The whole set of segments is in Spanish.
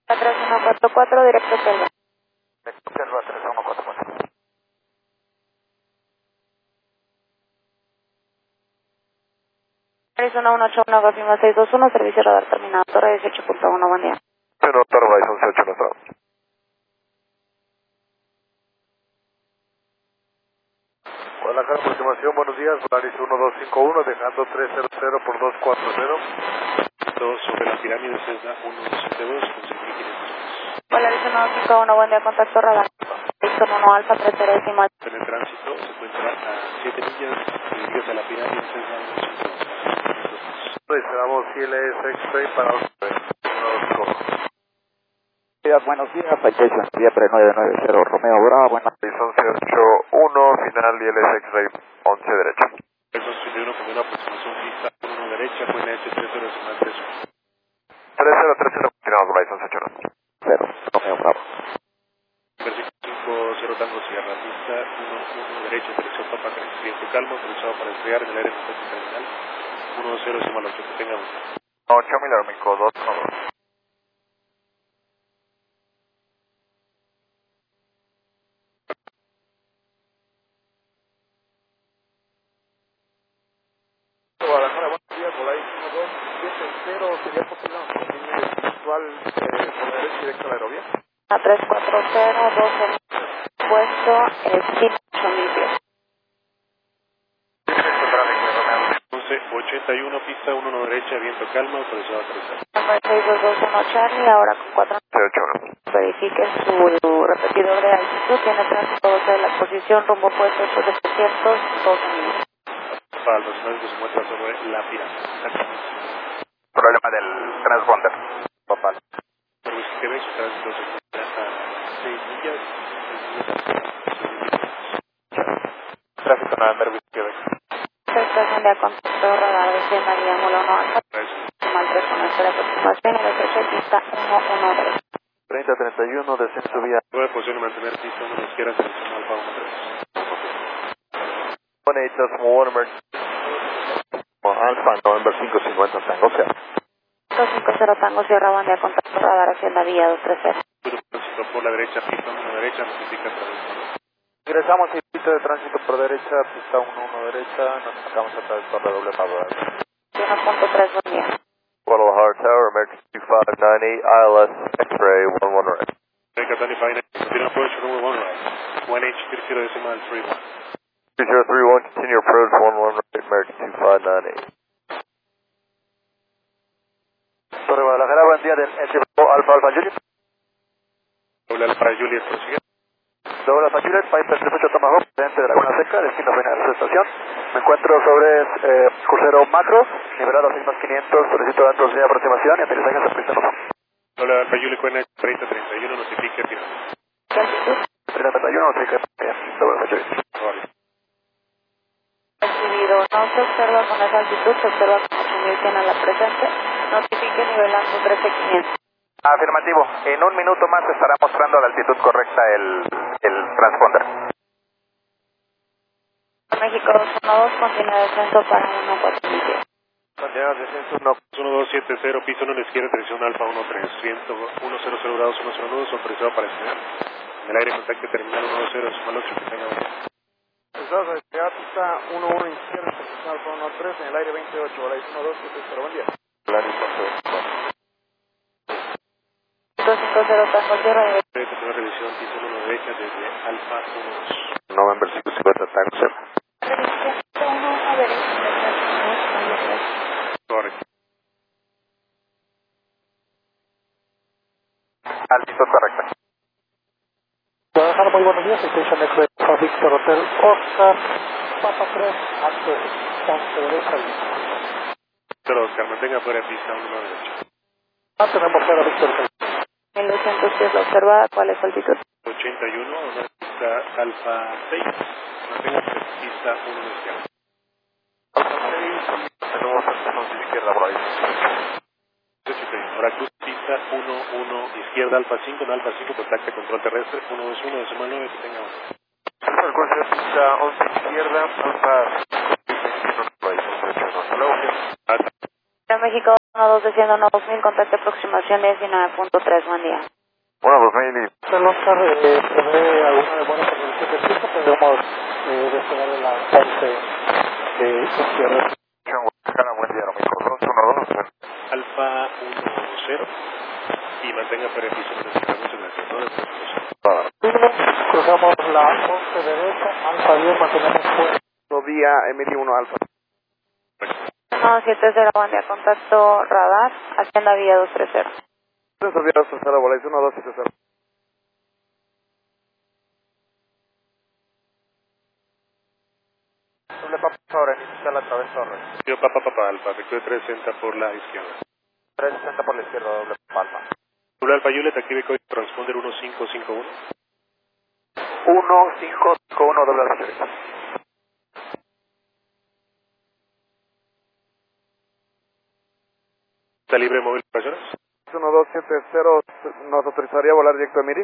3144, directo Selva. Directo Selva 3144. Arizona 181, confirma 621, servicio radar terminado, torre 18.1, buen día. Pero Torre Horizon 18 no está. Guadalajara, aproximación, buenos días, Volaris 1251, dejando 300 por 240. Sobre la pirámide Cessna 172 con 6.500. Polaris 151, buen día, contacto radar. Horizon 1 Alfa 30 decimal. En el tránsito se encuentra a 7 millas dirigidas a la pirámide Cessna 172. Esperamos CLS X-Ray para ustedes. Buenos días, Citation, siempre 990, Romeo Bravo, buenas. Horizon 181, final ILS X-Ray 11 derecha. Eso sucedió con una aproximación pista 1 derecha, fue en H30 decimal 3. 3030, continuamos Horizon 81. 0, Romeo Bravo. Versículo 50 Tango Sierra, pista 1 derecha, dirección Papa crecimiento calma, autorizado para estrellar en el área de terminal 10 decimal 8, que tenga 8000 Armico 212. Guadalajara, buenos días, Volaris 1270, sería posible una línea virtual por la derecha directa a la aerovía. A 340, 12 puesto, 5.000 pies. 81, pista 1 derecha, viento calma, autorizado a aterrizar. Number 6221 Charlie, ahora con 4. 81. Verifique su repetidor de altitud, tiene tránsito de la posición, rumbo opuesto 712 minutos. Para los personajes que se encuentran sobre la pirámide. Problema del transponder. Total. Servicio Quebec, su tránsito se encuentra a 6 millas. Tráfico November West Quebec. Estación de contacto radar de 100 María Mola 1 Alfa, mal 3 con nuestra aproximación, y de pista 1 derecha. 3031, descenso vía. Puede posición y mantener pista 1 izquierda, selección alfa 13. 18.1 emergency. Alfa November 550 Tango Sierra. 250 Tango Sierra, buen día, contacto radar hacienda vía 230. Tránsito por la derecha, pista 1 derecha, notifica través. Ingresamos en pista de tránsito por derecha, pista 1 derecha, nos sacamos a través de doble pago. 1.3, buen día. Guadalajara Tower, emergency 598, ILS X-ray 11 right. Take Atlantic 598, continue approach, runway 1 right. 1H, 30 decimal 31. 3031, continue approach 11 right, emergency 598. Torre Guadalajara, buen día del Alfa Alfa Juliet. Doble alfa Juliet, prosigue. Doble Alfa Juliet, Piper 38 Tomahawk, frente de Laguna Seca, destino final de su estación. Me encuentro sobre crucero macro, nivelado a 6500, solicito datos de aproximación y aterrizaje a pista normal. Doble alfa Juliet, QNH 3031, notifique final. 3031, notifique doble Alfa Juliet. Recibido, no se observa con esa altitud, se observa como 8.000 tiene la presente, notifique nivel alto 13500. Afirmativo, en un minuto más estará mostrando la altitud correcta el transponder. México 212, continúa descenso para 1.4000 pies. Continúa descenso 1270, piso 1 a la izquierda, dirección alfa 13, 100 grados 10 nudos, autorizado para escanear. En el aire contacto terminal 10, decimal 8, que tenga 1. Estado de pista 11 izquierda, dirección alfa 13, en el aire 28, Volaris 1270, buen día. Volaris 250 Tango Sierra, Debe continuar revisión, piso 1 derecha, desde alfa 12. November 550 Tango Sierra. verifique 1 derecha, Correcto. Altitud correcta. Guadalajara, muy buenos días, Citation X-Ray, Victor Hotel, Oscar, Papa 3, Access, Tango derecha. Pero Oscar, mantenga fuera pista 1 derecha. Tenemos fuera Victor Hotel. 1200 pies la observada, ¿cuál es su altitud? 81, una pista alfa 6. Mantenga pista 1 izquierda. Alfa 6, tenemos acceso de izquierda por ahí. 81. Ahora cruz pista 1 izquierda, alfa 5, en alfa 5, contacte control terrestre, 121, decimal 9, que tenga 1. El curso de pista 11 izquierda, alfa. Hasta luego. México 12 desciendo 2000, contacto aproximación 19.3, buen día. 2000 y... El Oscar, se ve alguna de buena condición de pista, podemos despegar de la 11 izquierda. Buen día, México 212. Alfa 10 y mantenga previso de Cruzamos la 11 derecha, Alfa 10, mantenemos fuera. Día Emilio 1 Alfa. 170, buen día, contacto radar, Hacienda Vía 230. 3 Volaris 1270. Doble Papa sobre, inicial a través Torres. Yo Papa Alfa, efectúe 360 por la izquierda. 360 por la izquierda, doble Papa Alfa. Doble Alfa Juliet, active código transponder 1551. 1551, doble Alfa Juliet. ¿Está libre móvil operaciones? 1270, ¿nos autorizaría volar directo a Miri?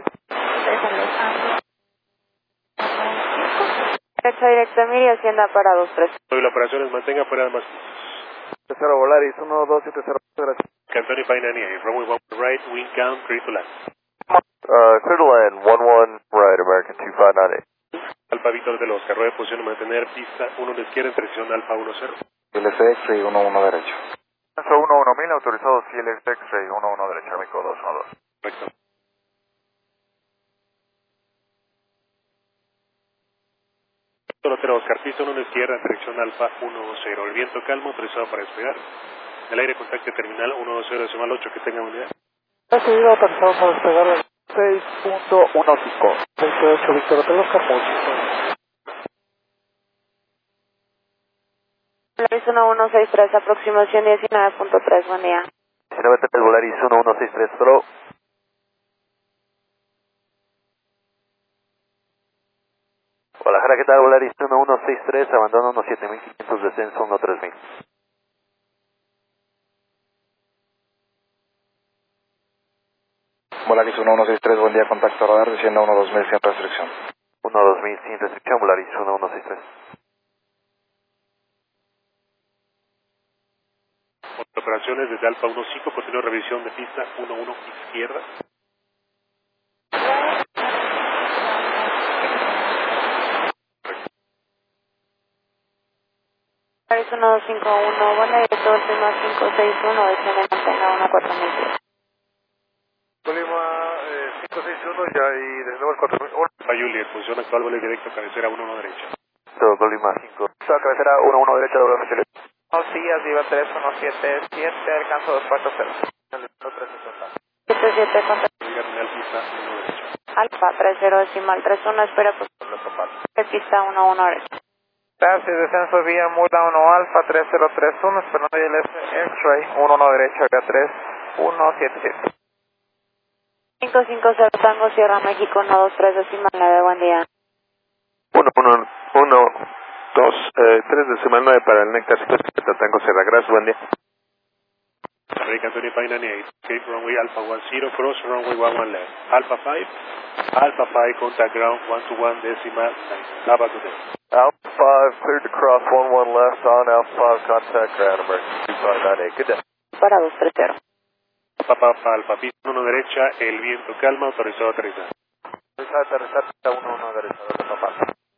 Derecha directa a Miri, Hacienda para 23. Móvil operaciones, mantenga fuera de más. 0 Volaris 1270, gracias. Cantoni Painania, runway 1 right, wind count, clear to land. Clear to land, 11 right, American 2598. Alfa Víctor de los carros de posición, mantener pista 1 a la izquierda en dirección Alfa 10. LFX Ray 11 derecho. 11000, autorizado CLFX Ray 11 derecho, México 212. Correcto. Torotero Oscar, pista 1 a la izquierda en dirección Alfa 10. El viento calmo, autorizado para despegar. El aire contacte terminal 120 decimal 8, que tenga unidad. Recibido, autorizados a despegar del 6.15. 28, Víctor Hotel Oscar, mucho. Volaris 1163, aproximación 19.3, buen día. 19 Volaris 1163, Pro. Guadalajara, ¿qué tal? Volaris 1163, abandono 7500, descenso 13000. Volaris 1163, buen día, contacto radar, desciendo 12000 sin restricción. 12000 sin restricción, Volaris 1163. Operaciones desde Alfa 15, continúa revisión de pista 11 izquierda. Volaris 1251, buen día, director tema 561, desciende mantenga 14000. Colima 561, ya y de nuevo el 4000. Alfa Juliet, posición actual, vuelo directo, cabecera 11 derecha. Todo Colima 5. Cabecera 11 derecha, doble F. Buenos días, Viva 3177, alcanzo 240. 77, contacto. Terminal pista 1 derecha. Alfa 30 decimal 31, espera por pista 11 derecha. Gracias, descenso vía Mula 1 Alfa 3031, esperando el X-Ray 11 derecha, acá 3177. 550 Tango, Sierra México, 123 decimal 9, buen día. 3 decimal 9 para el Nectar 570 Tango Sierra. Gracias, buen día. American 25 98, escape runway Alpha 10, cross runway 11 left. Alpha 5, contact ground 121 decimal 9. Lava to them. Alpha 5, cleared to cross 11 left on Alpha 5, contact ground, American 2598. Good day. Para 230. Papa Alfa, pista 1 derecha, el viento calma, autorizado a aterrizar. Autorizado a aterrizar, pista 11 derecha, doble Papa.